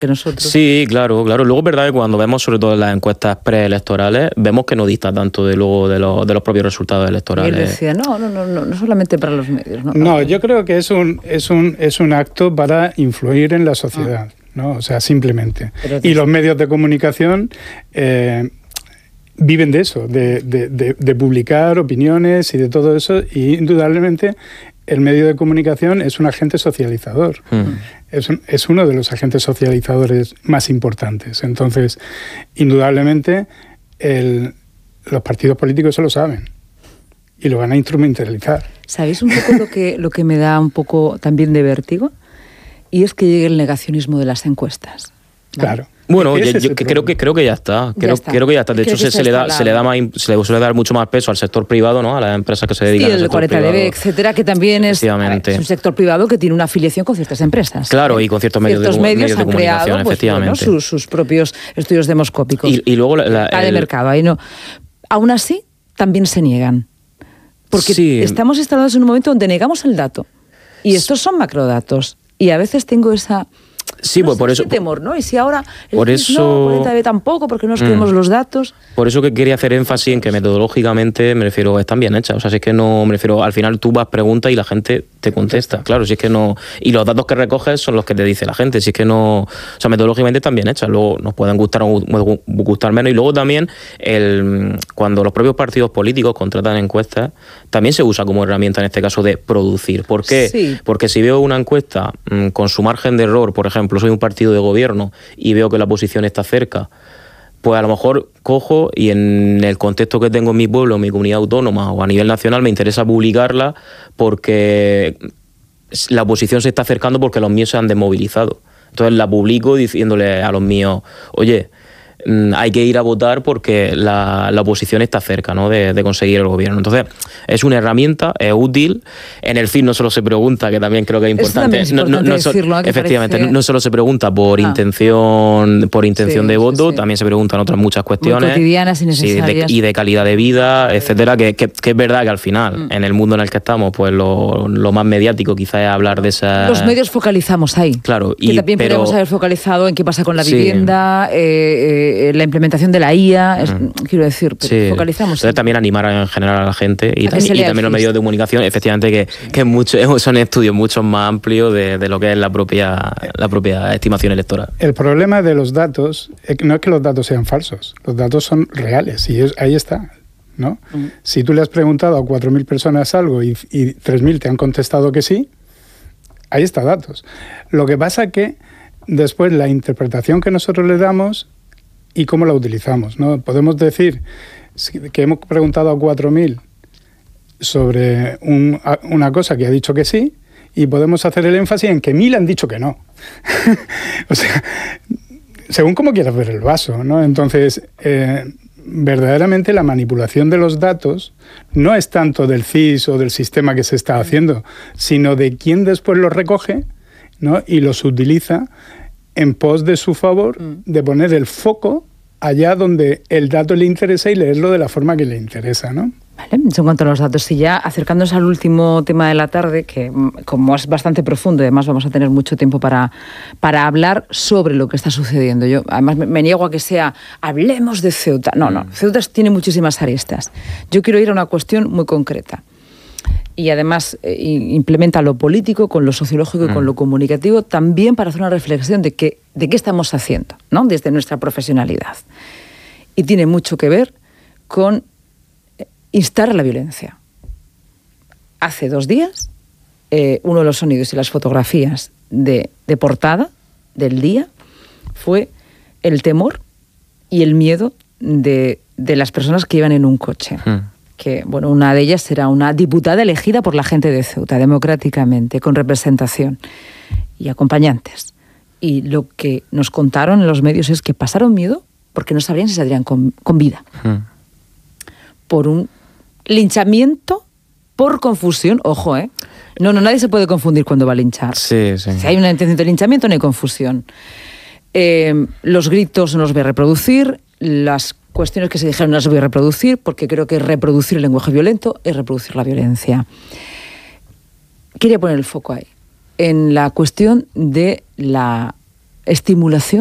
que nosotros. Sí, claro. Luego es verdad que cuando vemos sobre todo las encuestas preelectorales, vemos que no dista tanto de los propios resultados electorales. Y él decía, no solamente para los medios. No, yo creo que es un acto para influir en la sociedad, ¿no? O sea, simplemente. Y los medios de comunicación viven de eso, de publicar opiniones y de todo eso, y indudablemente el medio de comunicación es un agente socializador. Es uno de los agentes socializadores más importantes. Entonces, indudablemente, los partidos políticos se lo saben y lo van a instrumentalizar. ¿Sabéis un poco lo que me da un poco también de vértigo? Y es que llegue el negacionismo de las encuestas. ¿Vale? Claro. Bueno, yo creo que ya está. Creo que ya está. De hecho, se le suele dar mucho más peso al sector privado, ¿no? A las empresas que se dedican al sector privado. el 40DB, etcétera, que también es un sector privivado que tiene una afiliación con ciertas empresas. Claro, y con ciertos medios de comunicación, creado, efectivamente. Bueno, sus propios estudios demoscópicos. Y luego de mercado. Ahí no. Aún así, también se niegan. Porque estamos instalados en un momento donde negamos el dato. Y estos son macrodatos. Y a veces tengo esa... Sí, pues por eso... temor, ¿no? Y si ahora... Por eso... No, tampoco, porque no creemos los datos. Por eso que quería hacer énfasis en que metodológicamente, me refiero, están bien hechas. O sea, si es que no... Me refiero, al final tú vas, preguntas y la gente te contesta. Claro, si es que no... Y los datos que recoges son los que te dice la gente. Si es que no... O sea, metodológicamente están bien hechas. Luego nos pueden gustar o gustar menos. Y luego también, cuando los propios partidos políticos contratan encuestas, también se usa como herramienta, en este caso, de producir. ¿Por qué? Sí. Porque si veo una encuesta con su margen de error, por ejemplo, soy un partido de gobierno y veo que la oposición está cerca, pues a lo mejor cojo y en el contexto que tengo en mi pueblo, en mi comunidad autónoma o a nivel nacional, me interesa publicarla porque la oposición se está acercando porque los míos se han desmovilizado. Entonces la publico diciéndole a los míos, oye, hay que ir a votar porque la oposición está cerca, ¿no? de conseguir el gobierno. Entonces, es una herramienta, es útil. En el fin no solo se pregunta, que también creo que es importante. Efectivamente, no solo se pregunta por intención de voto, también se preguntan otras muchas cuestiones. Muy cotidianas y necesarias. Y de calidad de vida, etcétera, que es verdad que al final, en el mundo en el que estamos, pues lo más mediático quizás es hablar de esa... Los medios focalizamos ahí. Claro. Que también podríamos haber focalizado en qué pasa con la vivienda, la implementación de la IA, quiero decir, focalizamos. Entonces también animar en general a la gente y también los medios de comunicación, efectivamente, que son estudios mucho más amplios de lo que es la propia estimación electoral. El problema de los datos no es que los datos sean falsos, los datos son reales y ahí está, ¿no? Si tú le has preguntado a 4.000 personas algo y 3.000 te han contestado que sí, ahí está datos. Lo que pasa es que después la interpretación que nosotros le damos y cómo la utilizamos, ¿no? Podemos decir que hemos preguntado a 4.000 sobre una cosa que ha dicho que sí y podemos hacer el énfasis en que 1.000 han dicho que no. O sea, según cómo quieras ver el vaso, ¿no? Entonces, verdaderamente la manipulación de los datos no es tanto del CIS o del sistema que se está haciendo, sino de quién después los recoge, ¿no? Y los utiliza en pos de su favor, de poner el foco allá donde el dato le interesa y leerlo de la forma que le interesa, ¿no? Vale, en cuanto a los datos, y ya acercándonos al último tema de la tarde, que como es bastante profundo, además vamos a tener mucho tiempo para hablar sobre lo que está sucediendo. Yo además me niego a que sea, hablemos de Ceuta. No, Ceuta tiene muchísimas aristas. Yo quiero ir a una cuestión muy concreta. Y además implementa lo político con lo sociológico y con lo comunicativo, también para hacer una reflexión de qué estamos haciendo, ¿no? Desde nuestra profesionalidad. Y tiene mucho que ver con instar a la violencia. Hace 2 días, uno de los sonidos y las fotografías de portada del día fue el temor y el miedo de las personas que iban en un coche. Que, bueno, una de ellas era una diputada elegida por la gente de Ceuta, democráticamente, con representación y acompañantes. Y lo que nos contaron en los medios es que pasaron miedo porque no sabrían si saldrían con vida. Por un linchamiento por confusión, ojo, No, nadie se puede confundir cuando va a linchar. Sí. Si hay una intención de linchamiento, no hay confusión. Los gritos no los voy a reproducir, las cuestiones que se dijeron no las voy a reproducir, porque creo que reproducir el lenguaje violento es reproducir la violencia. Quería poner el foco ahí, en la cuestión de la estimulación